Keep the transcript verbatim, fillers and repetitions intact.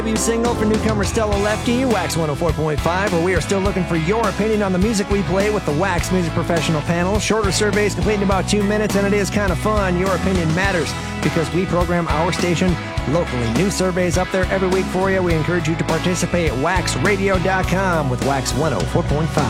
Debut single for newcomer Stella Lefty, Wax one oh four point five, where we are still looking for your opinion on the music we play with the Wax Music Professional panel. Shorter surveys complete in about two minutes, and it is kind of fun. Your opinion matters because we program our station locally. New surveys up there every week for you. We encourage you to participate at wax radio dot com with Wax one oh four point five.